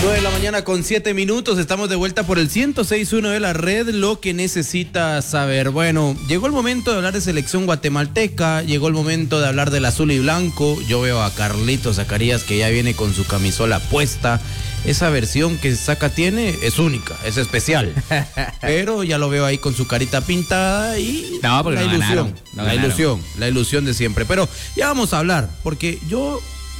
9 de la mañana con 7 minutos, estamos de vuelta por el 106.1 de la red, lo que necesita saber. Bueno, llegó el momento de hablar de selección guatemalteca, llegó el momento de hablar del azul y blanco. Yo veo a Carlitos Zacarías que ya viene con su camisola puesta. Esa versión que Saca tiene es única, es especial. Pero ya lo veo ahí con su carita pintada y no, porque la no ilusión, ganaron. la ilusión de siempre. Pero ya vamos a hablar, porque yo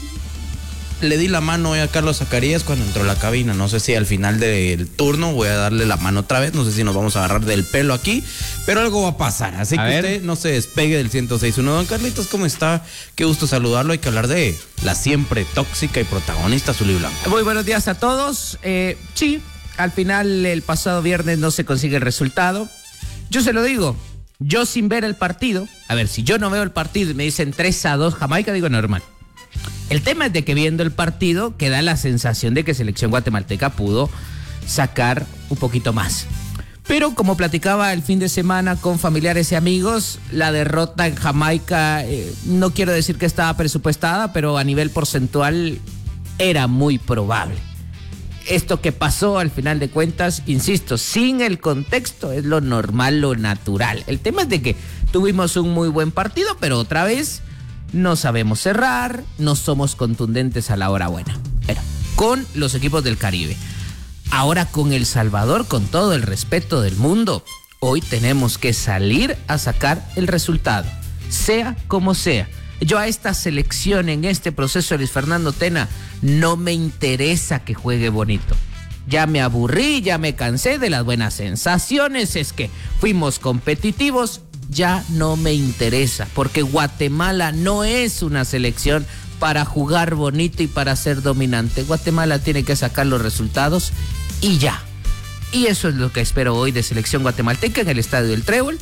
le di la mano a Carlos Zacarías cuando entró a la cabina. No sé si al final del turno voy a darle la mano otra vez. No sé si nos vamos a agarrar del pelo aquí, pero algo va a pasar. Así que usted no se despegue del 106.1. Don Carlitos, ¿cómo está? Qué gusto saludarlo. Hay que hablar de la siempre tóxica y protagonista azul y blanco. Muy buenos días a todos. Sí, al final el pasado viernes no se consigue el resultado. Yo se lo digo, yo sin ver el partido, a ver, si yo no veo el partido y me dicen 3-2 Jamaica, digo normal. El tema es de que viendo el partido queda la sensación de que selección guatemalteca pudo sacar un poquito más. Pero como platicaba el fin de semana con familiares y amigos, la derrota en Jamaica, no quiero decir que estaba presupuestada, pero a nivel porcentual era muy probable. Esto que pasó al final de cuentas, insisto, sin el contexto es lo normal, lo natural. El tema es de que tuvimos un muy buen partido, pero otra vez no sabemos cerrar, no somos contundentes a la hora buena. Pero con los equipos del Caribe. Ahora con El Salvador, con todo el respeto del mundo, hoy tenemos que salir a sacar el resultado, sea como sea. Yo a esta selección en este proceso de Luis Fernando Tena no me interesa que juegue bonito. Ya me aburrí, ya me cansé de las buenas sensaciones, es que fuimos competitivos. Ya no me interesa, porque Guatemala no es una selección para jugar bonito y para ser dominante. Guatemala tiene que sacar los resultados y ya. Y eso es lo que espero hoy de selección guatemalteca en el Estadio del Trébol,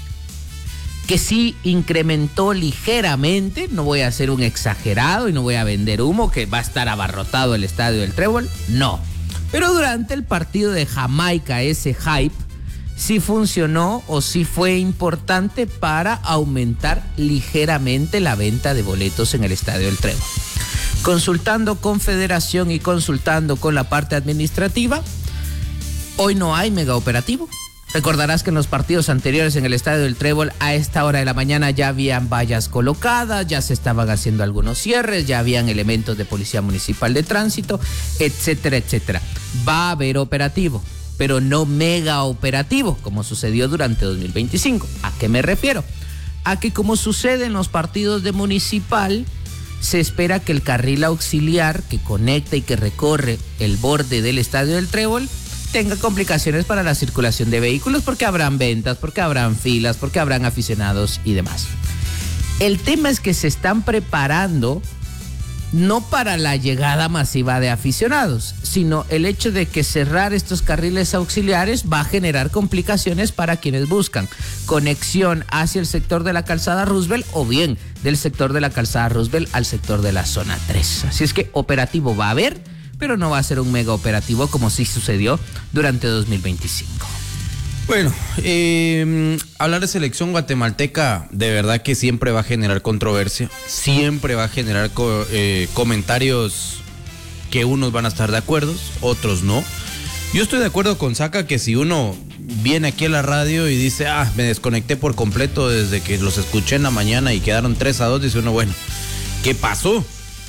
que sí incrementó ligeramente. No voy a ser un exagerado y no voy a vender humo que va a estar abarrotado el Estadio del Trébol, no. Pero durante el partido de Jamaica, ese hype sí funcionó o sí fue importante para aumentar ligeramente la venta de boletos en el Estadio del Trébol. Consultando con Federación y consultando con la parte administrativa, hoy no hay mega operativo. Recordarás que en los partidos anteriores en el Estadio del Trébol a esta hora de la mañana ya habían vallas colocadas, ya se estaban haciendo algunos cierres, ya habían elementos de Policía Municipal de Tránsito, etcétera, etcétera. Va a haber operativo, pero no mega operativo, como sucedió durante 2025. ¿A qué me refiero? A que como sucede en los partidos de Municipal, se espera que el carril auxiliar que conecta y que recorre el borde del Estadio del Trébol tenga complicaciones para la circulación de vehículos, porque habrán ventas, porque habrán filas, porque habrán aficionados y demás. El tema es que se están preparando no para la llegada masiva de aficionados, sino el hecho de que cerrar estos carriles auxiliares va a generar complicaciones para quienes buscan conexión hacia el sector de la calzada Roosevelt o bien del sector de la calzada Roosevelt al sector de la zona 3. Así es que operativo va a haber, pero no va a ser un mega operativo como sí sucedió durante 2025. Bueno, hablar de selección guatemalteca de verdad que siempre va a generar controversia, siempre va a generar comentarios que unos van a estar de acuerdo, otros no. Yo estoy de acuerdo con Saca que si uno viene aquí a la radio y dice, me desconecté por completo desde que los escuché en la mañana y quedaron 3-2, dice uno, bueno, ¿qué pasó?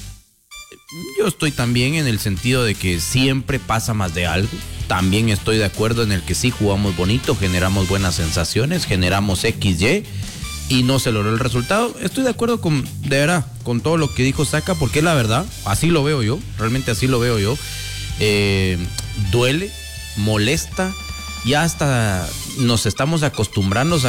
Yo estoy también en el sentido de que siempre pasa más de algo. También estoy de acuerdo en el que sí jugamos bonito, generamos buenas sensaciones, generamos XY y no se logró el resultado. Estoy de acuerdo de verdad, con todo lo que dijo Saca, porque es la verdad, así lo veo yo, realmente así lo veo yo. Duele, molesta, ya hasta nos estamos acostumbrándonos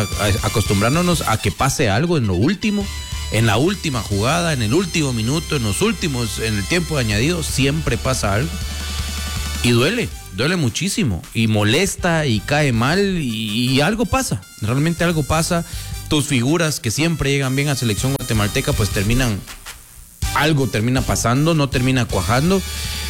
a que pase algo en lo último. En la última jugada, en el último minuto, en el tiempo añadido, siempre pasa algo. Y duele muchísimo. Y molesta y cae mal y algo pasa. Realmente algo pasa. Tus figuras que siempre llegan bien a selección guatemalteca, pues algo termina pasando, no termina cuajando.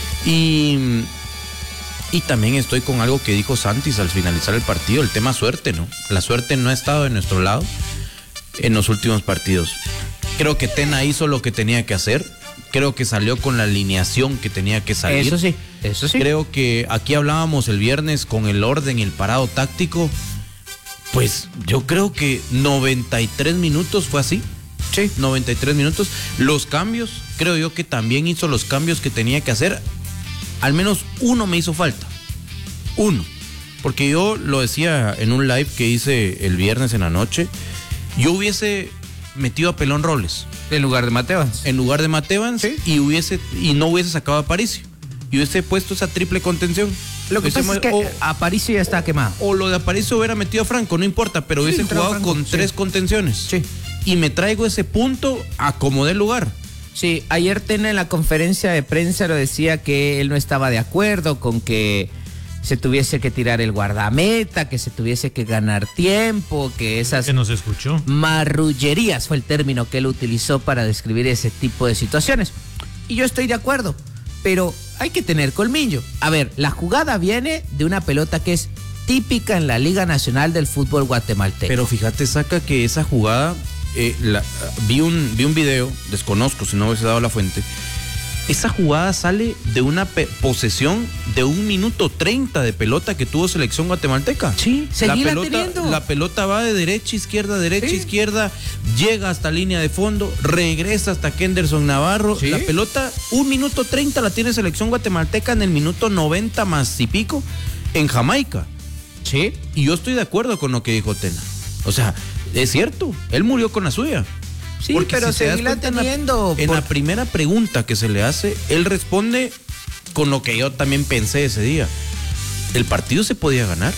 Y también estoy con algo que dijo Santis al finalizar el partido, el tema suerte, ¿no? La suerte no ha estado de nuestro lado en los últimos partidos. Creo que Tena hizo lo que tenía que hacer. Creo que salió con la alineación que tenía que salir. Eso sí, eso sí. Creo que aquí hablábamos el viernes con el orden y el parado táctico. Pues yo creo que 93 minutos fue así. Sí. 93 minutos. Los cambios, creo yo que también hizo los cambios que tenía que hacer. Al menos uno me hizo falta. Uno. Porque yo lo decía en un live que hice el viernes en la noche. Yo hubiese metido a Pelón Robles. En lugar de Matevans. En lugar de Matevans, ¿sí? y no hubiese sacado a Aparicio. Y hubiese puesto esa triple contención. Lo que pasa es que Aparicio ya está quemado. O lo de Aparicio hubiera metido a Franco, no importa, pero hubiese jugado Franco, con 3 contenciones. Sí. Y me traigo ese punto a como dé lugar. Sí, ayer Tena en la conferencia de prensa lo decía que él no estaba de acuerdo con que se tuviese que tirar el guardameta, que se tuviese que ganar tiempo, que esas... Que nos escuchó. Marrullerías fue el término que él utilizó para describir ese tipo de situaciones. Y yo estoy de acuerdo, pero hay que tener colmillo. A ver, la jugada viene de una pelota que es típica en la Liga Nacional del Fútbol Guatemalteco. Pero fíjate, Saca, que esa jugada, vi un video, desconozco si no hubiese dado la fuente. Esa jugada sale de una posesión de 1 minuto 30 de pelota que tuvo selección guatemalteca. Sí, seguila teniendo. La pelota va de derecha, izquierda, sí. izquierda, llega hasta línea de fondo, regresa hasta Kenderson Navarro. Sí. La pelota, 1 minuto 30 la tiene selección guatemalteca en el minuto 90 más y pico en Jamaica. Sí. Y yo estoy de acuerdo con lo que dijo Tena. O sea, es cierto, él murió con la suya. Sí, porque pero si seguirá teniendo. En la primera pregunta que se le hace, él responde con lo que yo también pensé ese día. El partido se podía ganar.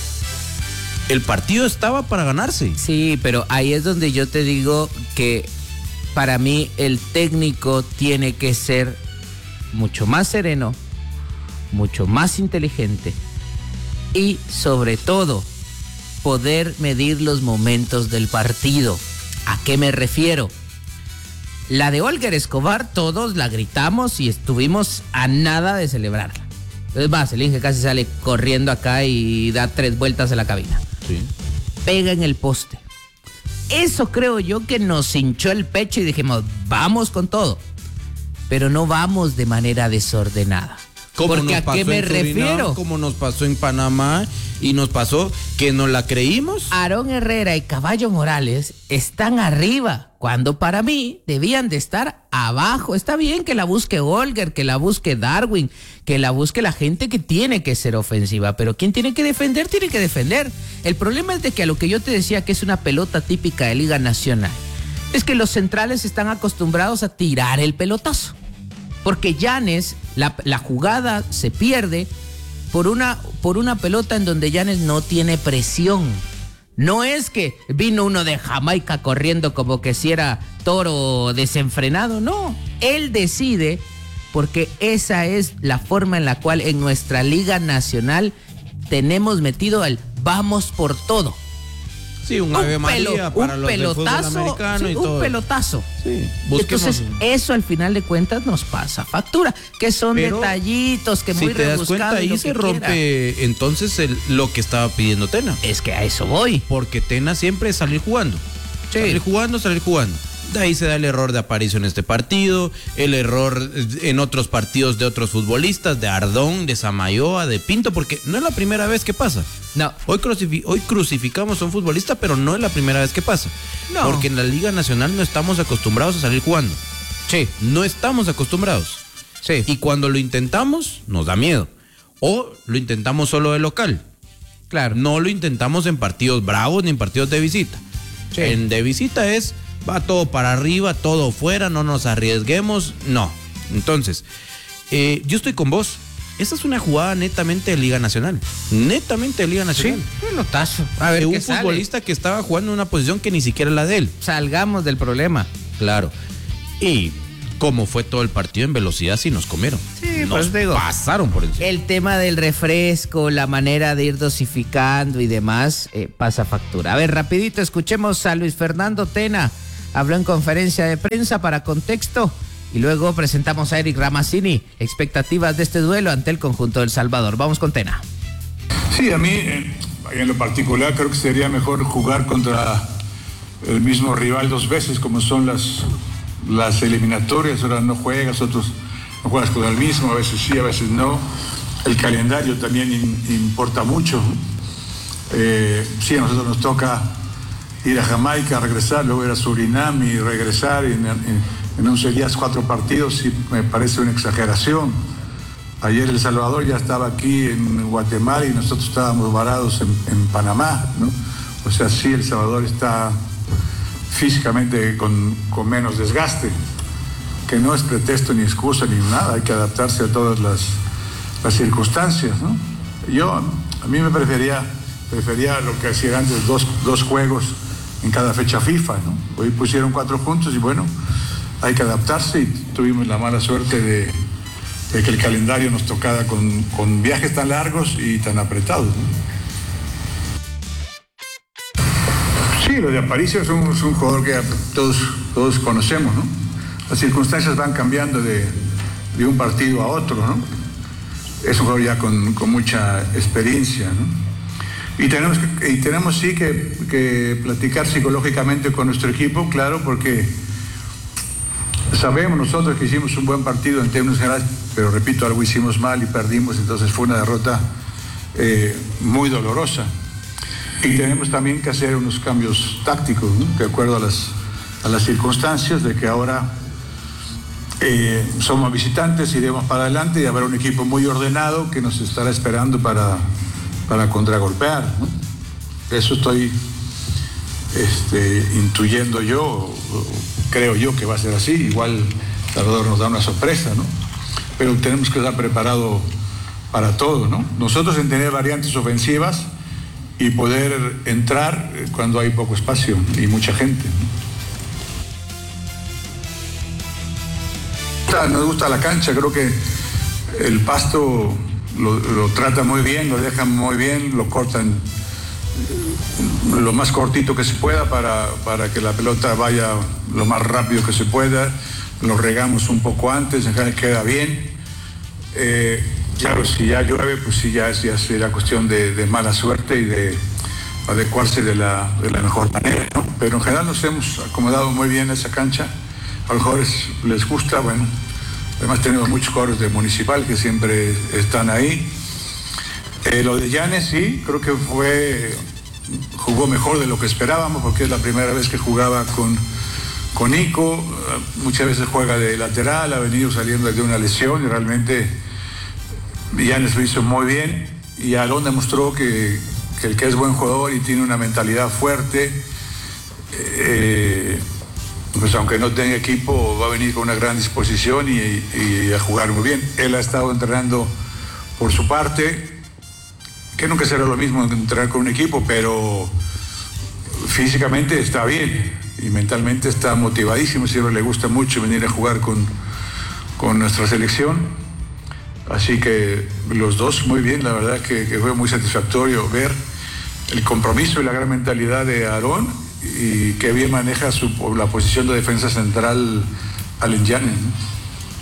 El partido estaba para ganarse. Sí, pero ahí es donde yo te digo que para mí el técnico tiene que ser mucho más sereno, mucho más inteligente y sobre todo poder medir los momentos del partido. ¿A qué me refiero? La de Olger Escobar, todos la gritamos y estuvimos a nada de celebrarla. Es más, el Inge casi sale corriendo acá y da 3 vueltas a la cabina. Sí. Pega en el poste. Eso creo yo que nos hinchó el pecho y dijimos, vamos con todo. Pero no vamos de manera desordenada. Porque ¿a qué me refiero? Como nos pasó en Panamá y nos pasó que nos la creímos. Aarón Herrera y Caballo Morales están arriba, cuando para mí debían de estar abajo. Está bien que la busque Olger, que la busque Darwin, que la busque la gente que tiene que ser ofensiva, pero quien tiene que defender, tiene que defender. El problema es de que a lo que yo te decía que es una pelota típica de Liga Nacional, es que los centrales están acostumbrados a tirar el pelotazo. Porque Llanes, la jugada se pierde por una pelota en donde Llanes no tiene presión. No es que vino uno de Jamaica corriendo como que si era toro desenfrenado, no. Él decide porque esa es la forma en la cual en nuestra Liga Nacional tenemos metido el vamos por todo. Sí, un Ave María para los del fútbol americano y todo. Un pelotazo. Sí, entonces, eso al final de cuentas nos pasa factura, que son detallitos que muy rebuscados. Si te das cuenta, ahí se rompe entonces lo que estaba pidiendo Tena. Es que a eso voy. Porque Tena siempre es salir jugando. Sí. Salir jugando. De ahí se da el error de Aparicio en este partido, el error en otros partidos de otros futbolistas, de Ardón, de Samayoa, de Pinto, porque no es la primera vez que pasa. No. Hoy crucificamos a un futbolista, pero no es la primera vez que pasa. No. Porque en la Liga Nacional no estamos acostumbrados a salir jugando. Sí. No estamos acostumbrados. Sí. Y cuando lo intentamos, nos da miedo. O lo intentamos solo de local. Claro. No lo intentamos en partidos bravos ni en partidos de visita. Sí. En de visita va todo para arriba, todo fuera, no nos arriesguemos, no. Entonces, yo estoy con vos. Esa es una jugada netamente de Liga Nacional. Netamente de Liga Nacional. Sí, pelotazo. A ver, un futbolista que estaba jugando en una posición que ni siquiera es la de él. Salgamos del problema. Claro. Y como fue todo el partido en velocidad, sí nos comieron. Sí, nos pasaron por encima. El tema del refresco, la manera de ir dosificando y demás, pasa factura. A ver, rapidito, escuchemos a Luis Fernando Tena. Habló en conferencia de prensa para Contexto y luego presentamos a Eric Ramazzini. Expectativas de este duelo ante el conjunto del Salvador. Vamos con Tena. Sí, a mí en lo particular creo que sería mejor jugar contra el mismo rival 2 veces como son las las eliminatorias, ahora no juegas, otros no juegas con el mismo, a veces sí, a veces no. El calendario también importa mucho. Sí, a nosotros nos toca ir a Jamaica, regresar, luego ir a Surinam y regresar en 11 días 4 partidos, sí me parece una exageración. Ayer El Salvador ya estaba aquí en Guatemala y nosotros estábamos varados en Panamá, ¿no? O sea, sí, El Salvador está físicamente con menos desgaste, que no es pretexto ni excusa ni nada, hay que adaptarse a todas las circunstancias, ¿no? A mí me prefería lo que hacían antes, dos juegos en cada fecha FIFA, ¿no? Hoy pusieron 4 juntos y bueno, hay que adaptarse y tuvimos la mala suerte de que el calendario nos tocara con viajes tan largos y tan apretados, ¿no? Sí, lo de Aparicio es un jugador que todos conocemos, ¿no? Las circunstancias van cambiando de un partido a otro, ¿no? Es un jugador ya con mucha experiencia, ¿no? Y tenemos sí que platicar psicológicamente con nuestro equipo, claro, porque sabemos nosotros que hicimos un buen partido en términos generales, pero repito, algo hicimos mal y perdimos, entonces fue una derrota muy dolorosa. Y tenemos también que hacer unos cambios tácticos, ¿no? De acuerdo a las circunstancias, de que ahora somos visitantes, iremos para adelante y habrá un equipo muy ordenado que nos estará esperando para contragolpear, ¿no? Eso estoy intuyendo yo, creo yo que va a ser así. Igual Salvador nos da una sorpresa, ¿no? Pero tenemos que estar preparados para todo, ¿no? Nosotros en tener variantes ofensivas y poder entrar cuando hay poco espacio y mucha gente, ¿no? Nos gusta la cancha, creo que el pasto lo trata muy bien, lo dejan muy bien, lo cortan lo más cortito que se pueda para que la pelota vaya lo más rápido que se pueda, lo regamos un poco antes, en general queda bien. Claro, si ya llueve, pues sí, ya será cuestión de mala suerte y de adecuarse de la mejor manera, ¿no? Pero en general nos hemos acomodado muy bien esa cancha, a los jugadores les gusta, bueno, además tenemos muchos jugadores de Municipal que siempre están ahí. Lo de Llanes sí, creo que jugó mejor de lo que esperábamos, porque es la primera vez que jugaba con Nico, muchas veces juega de lateral, ha venido saliendo de una lesión y realmente Llanes lo hizo muy bien y Aarón demostró que el que es buen jugador y tiene una mentalidad fuerte, pues aunque no tenga equipo va a venir con una gran disposición y a jugar muy bien. Él ha estado entrenando por su parte, que nunca será lo mismo entrenar con un equipo, pero físicamente está bien y mentalmente está motivadísimo, siempre le gusta mucho venir a jugar con nuestra selección, así que los dos muy bien, la verdad que fue muy satisfactorio ver el compromiso y la gran mentalidad de Aarón y que bien maneja la posición de defensa central Allen Llanes, ¿no?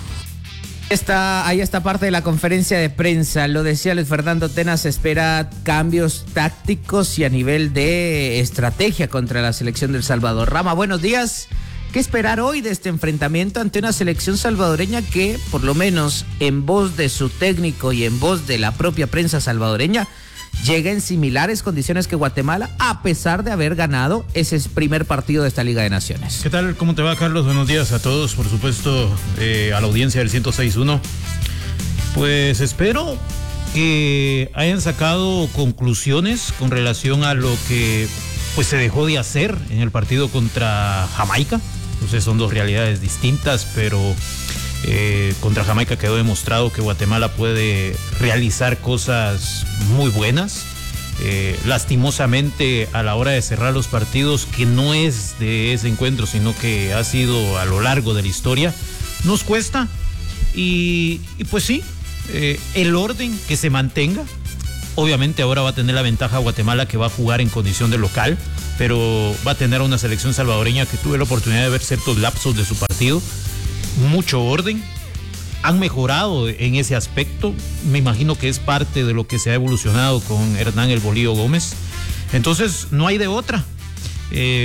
Ahí está parte de la conferencia de prensa. Lo decía Luis Fernando Tena, se espera cambios tácticos y a nivel de estrategia contra la selección del Salvador. Rama, buenos días. ¿Qué esperar hoy de este enfrentamiento ante una selección salvadoreña que, por lo menos en voz de su técnico y en voz de la propia prensa salvadoreña, llega en similares condiciones que Guatemala, a pesar de haber ganado ese primer partido de esta Liga de Naciones? ¿Qué tal? ¿Cómo te va, Carlos? Buenos días a todos, por supuesto, a la audiencia del 106.1. Pues espero que hayan sacado conclusiones con relación a lo que pues se dejó de hacer en el partido contra Jamaica. Entonces son dos realidades distintas, pero contra Jamaica quedó demostrado que Guatemala puede realizar cosas muy buenas. Lastimosamente, a la hora de cerrar los partidos, que no es de ese encuentro, sino que ha sido a lo largo de la historia, nos cuesta. Y pues sí, el orden que se mantenga. Obviamente ahora va a tener la ventaja Guatemala, que va a jugar en condición de local, pero va a tener una selección salvadoreña que tuve la oportunidad de ver ciertos lapsos de su partido. Mucho orden, han mejorado en ese aspecto, me imagino que es parte de lo que se ha evolucionado con Hernán El Bolillo Gómez, entonces no hay de otra.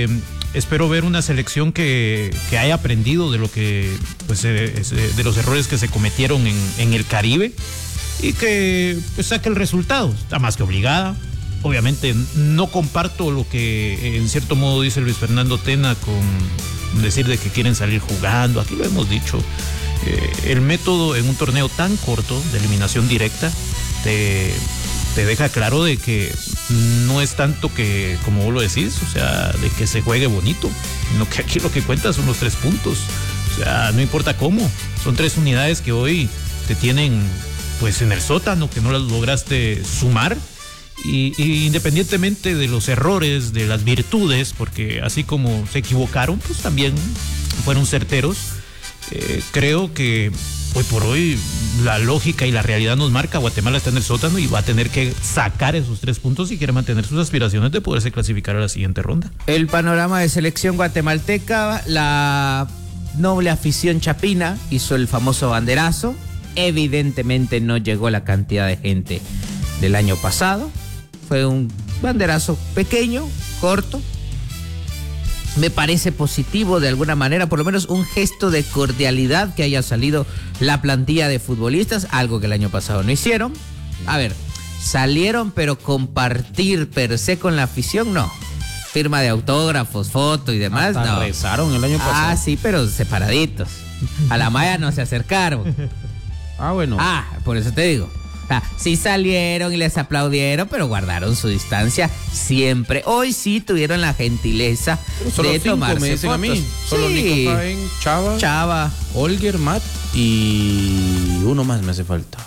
espero ver una selección que haya aprendido de lo que, pues, de los errores que se cometieron en el Caribe y que pues, saque el resultado. Está más que obligada. Obviamente no comparto lo que en cierto modo dice Luis Fernando Tena con decir de que quieren salir jugando. Aquí lo hemos dicho. El método en un torneo tan corto de eliminación directa te deja claro de que no es tanto que, como vos lo decís, o sea, de que se juegue bonito, sino que aquí lo que cuenta son los 3 puntos. O sea, no importa cómo, son 3 unidades que hoy te tienen pues en el sótano, que no las lograste sumar. Y independientemente de los errores, de las virtudes, porque así como se equivocaron, pues también fueron certeros. Creo que hoy por hoy la lógica y la realidad nos marca, Guatemala está en el sótano y va a tener que sacar esos 3 puntos si quiere mantener sus aspiraciones de poderse clasificar a la siguiente ronda. El panorama de selección guatemalteca, la noble afición chapina hizo el famoso banderazo. Evidentemente no llegó la cantidad de gente del año pasado. Fue un banderazo pequeño, corto. Me parece positivo de alguna manera, por lo menos un gesto de cordialidad que haya salido la plantilla de futbolistas, algo que el año pasado no hicieron. A ver, salieron, pero compartir per se con la afición, no. Firma de autógrafos, foto y demás, Hasta no. rezaron el año pasado. Ah, sí, pero separaditos. A la malla no se acercaron. Ah, bueno. Ah, por eso te digo. Sí salieron y les aplaudieron, pero guardaron su distancia siempre. Hoy sí tuvieron la gentileza Solo de 5 tomarse me dicen fotos. a mí. Solo Sí. Nico Jaén, Chava, Olger, Matt y uno más me hace falta.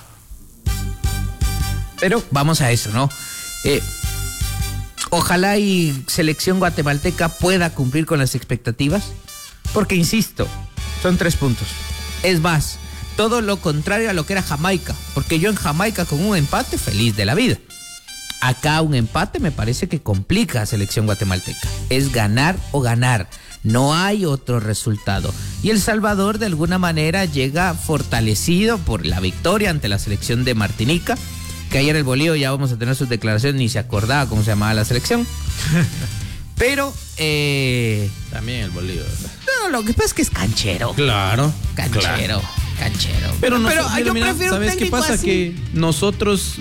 Pero vamos a eso, ¿no? Ojalá y selección guatemalteca pueda cumplir con las expectativas, porque insisto, son 3 puntos. Es más, todo lo contrario a lo que era Jamaica, porque yo en Jamaica con un empate feliz de la vida. Acá un empate me parece que complica a selección guatemalteca. Es ganar o ganar. No hay otro resultado. Y El Salvador de alguna manera llega fortalecido por la victoria ante la selección de Martinica, que ayer el Bolívar, ya vamos a tener sus declaraciones, ni se acordaba cómo se llamaba la selección. Pero También el Bolívar. no, lo que pasa es que es canchero. Claro. Canchero. Pero yo mira, prefiero ¿sabes un qué técnico pasa? así. Que nosotros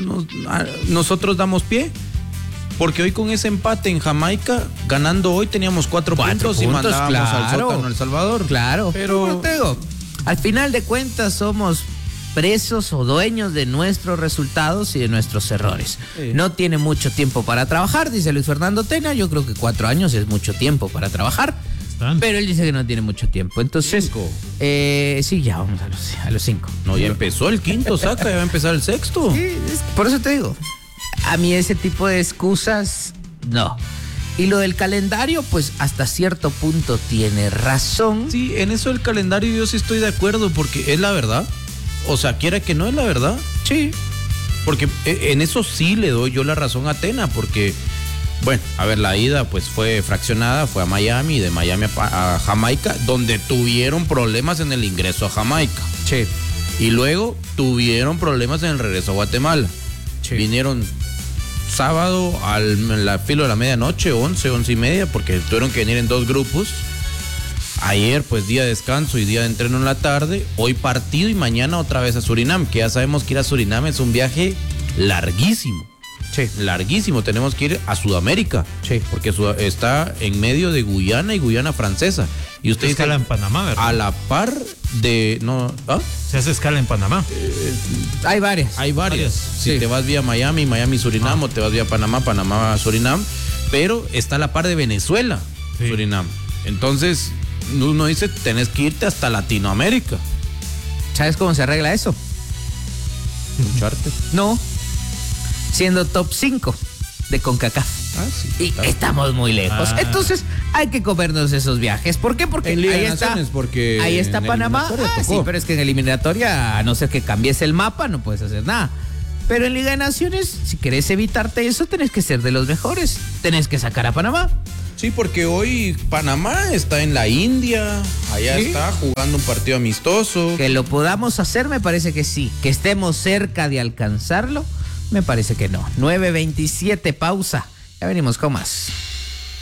damos pie. Porque hoy con ese empate en Jamaica, ganando hoy teníamos 4 puntos y mandábamos al sótano El Salvador. Claro. Pero te digo, al final de cuentas somos presos o dueños de nuestros resultados y de nuestros errores. Sí. No tiene mucho tiempo para trabajar, dice Luis Fernando Tena. Yo creo que 4 años es mucho tiempo para trabajar. Pero él dice que no tiene mucho tiempo. Entonces, 5. Sí, ya vamos a los 5. No, ya empezó el quinto, saca, ya va a empezar el sexto. Sí, por eso te digo, a mí ese tipo de excusas, no. Y lo del calendario, pues hasta cierto punto tiene razón. Sí, en eso del calendario yo sí estoy de acuerdo, porque es la verdad. O sea, quiera que no es la verdad. Sí. Porque en eso sí le doy yo la razón a Tena, porque, bueno, a ver, la ida pues fue fraccionada, fue a Miami, y de Miami a Jamaica, donde tuvieron problemas en el ingreso a Jamaica. Sí. Y luego tuvieron problemas en el regreso a Guatemala. Sí. Vinieron sábado al filo de la medianoche, 11 y media, porque tuvieron que venir en 2 grupos. Ayer, pues, día de descanso y día de entreno en la tarde. Hoy partido y mañana otra vez a Surinam, que ya sabemos que ir a Surinam es un viaje larguísimo. Sí. Larguísimo. Tenemos que ir a Sudamérica. Sí. Porque está en medio de Guyana y Guyana Francesa. Y usted Se escala en Panamá, ¿verdad? a la par de... No, ¿ah? Se hace escala en Panamá. Hay varias. Hay varias. Si Sí. te vas vía Miami, Surinam, o te vas vía Panamá, Surinam. Pero está a la par de Venezuela, Sí. Surinam. Entonces, uno dice, tenés que irte hasta Latinoamérica. ¿Sabes cómo se arregla eso? Lucharte. No. Siendo top 5 de CONCACAF. Ah, sí. Y total. estamos muy lejos. Ah. Entonces hay que comernos esos viajes. ¿Por qué? Porque En Liga ahí de está. Naciones, porque Ahí está en Panamá. eliminatoria Sí, tocó. pero es que en eliminatoria, a no ser que cambies el mapa, no puedes hacer nada. Pero en Liga de Naciones, si querés evitarte eso, tenés que ser de los mejores. Tenés que sacar a Panamá. Sí, porque hoy Panamá está en la India, allá ¿Sí? está jugando un partido amistoso. Que lo podamos hacer, me parece que sí. Que estemos cerca de alcanzarlo, me parece que no. 9:27, pausa. Ya venimos con más.